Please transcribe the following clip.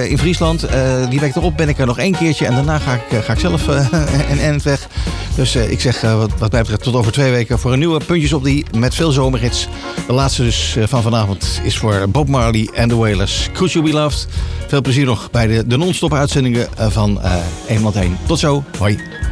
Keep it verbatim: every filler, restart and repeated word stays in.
uh, in Friesland. Uh, die week erop ben ik er nog één keertje. En daarna ga ik, uh, ga ik zelf uh, een end weg. Dus uh, ik zeg uh, wat, wat mij betreft tot over twee weken voor een nieuwe Puntjes op die met veel zomerhits. De laatste dus uh, van vanavond is voor Bob Marley en The Wailers. Could You Be Loved. Veel plezier nog bij de, de non-stop uitzendingen van uh, één man één. Tot zo. Hoi.